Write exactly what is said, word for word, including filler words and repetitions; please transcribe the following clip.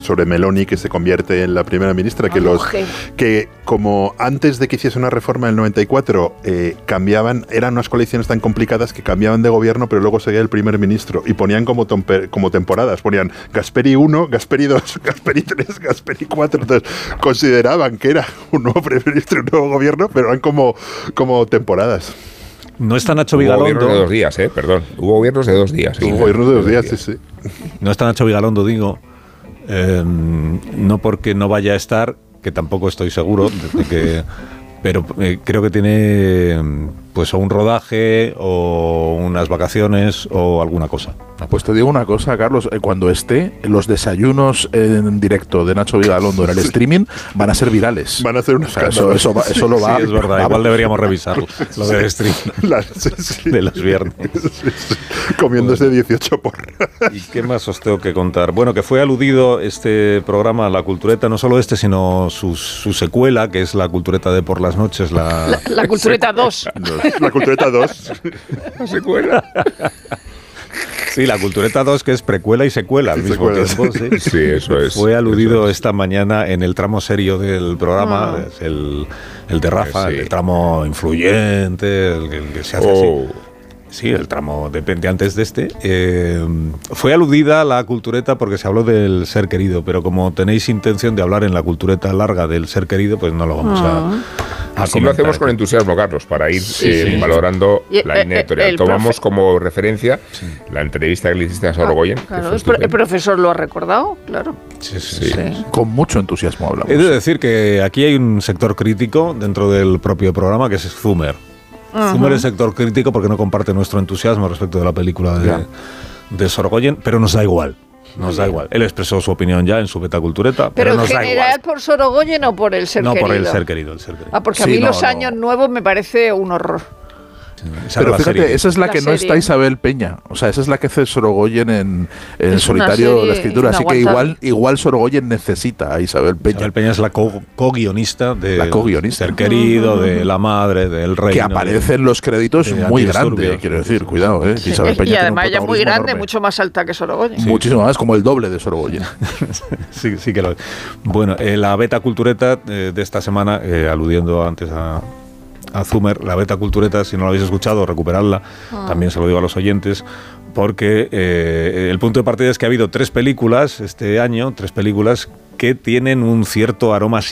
sobre Meloni, que se convierte en la primera ministra, que, los, que como antes de que hiciese una reforma en el noventa y cuatro, eh, cambiaban, eran unas coaliciones tan complicadas que cambiaban de gobierno, pero luego seguía el primer ministro, y ponían como, tompe, como temporadas, ponían Gasperi uno, Gasperi dos, Gasperi tres, Gasperi cuatro, entonces consideraban que era un nuevo primer ministro y un nuevo gobierno, pero eran como, como temporadas. No está Nacho Vigalondo. Hubo gobiernos de dos días, eh, perdón. Hubo gobiernos de dos días. Hubo gobiernos de dos días, sí, sí. No está Nacho Vigalondo, digo. Eh, no porque no vaya a estar, que tampoco estoy seguro de que, pero eh, creo que tiene pues o un rodaje o unas vacaciones o alguna cosa. Pues te digo una cosa, Carlos, eh, cuando esté, los desayunos en directo de Nacho Vigalondo en el streaming van a ser virales. Van a ser unos o sea, eso, eso, va, eso lo va. Sí, es verdad, va, igual deberíamos revisarlo, lo del streaming la, sí, sí. de los viernes. Sí, sí. Comiéndose bueno. dieciocho porras. ¿Y qué más os tengo que contar? Bueno, que fue aludido este programa, La Cultureta, no solo este, sino su, su secuela, que es La Cultureta de por las noches. La, la, la Cultureta dos. La Cultureta dos. La secuela. Sí, La Cultureta dos, que es precuela y secuela al mismo secuela. tiempo. Sí. Sí, eso es. Fue aludido eso es. esta mañana en el tramo serio del programa, oh. el, el de Rafa, sí. el tramo influyente, el, el que se hace oh. así. Sí, el tramo depende antes de este. Eh, fue aludida la cultureta porque se habló del ser querido, pero como tenéis intención de hablar en la cultureta larga del ser querido, pues no lo vamos a, a Así lo hacemos con entusiasmo, Carlos, para ir sí, eh, sí, valorando sí. la línea editorial. Tomamos profe... como referencia sí. la entrevista que le hiciste a Sorogoyen. Ah, claro, el, el profesor lo ha recordado, claro. Sí, sí, sí. Sí. Con mucho entusiasmo hablamos. He de decir que aquí hay un sector crítico dentro del propio programa que es Zumer. Uh-huh. Zumer es sector crítico porque no comparte nuestro entusiasmo respecto de la película de, de Sorogoyen, pero nos da igual. Nos da igual. Él expresó su opinión ya en su Beta Cultureta, pero, pero nos da igual. ¿Pero en general por Sorogoyen o por el ser no, querido? No, por el ser querido, el ser querido. Ah, porque sí, a mí no, los no. años nuevos me parece un horror. Esa pero fíjate, serie. esa es la, la que serie. No está Isabel Peña. O sea, esa es la que hace Sorogoyen en, en solitario serie, la escritura. Así que igual, igual Sorogoyen necesita a Isabel Peña. Isabel Peña es la co-guionista de la co-guionista. Ser querido, uh-huh. de La Madre, del Reino. Que aparece en los créditos muy grande, quiero decir, cuidado, ¿eh? Sí. Isabel Peña y además ella muy grande, enorme. Mucho más alta que Sorogoyen. Sí. Muchísimo más, como el doble de Sorogoyen. sí, sí que lo es. Bueno, eh, la Beta Cultureta eh, de esta semana, eh, aludiendo antes a... a Zumer, la Beta Cultureta, si no la habéis escuchado, recuperadla, ah. también se lo digo a los oyentes, porque eh, el punto de partida es que ha habido tres películas este año, tres películas que tienen un cierto aroma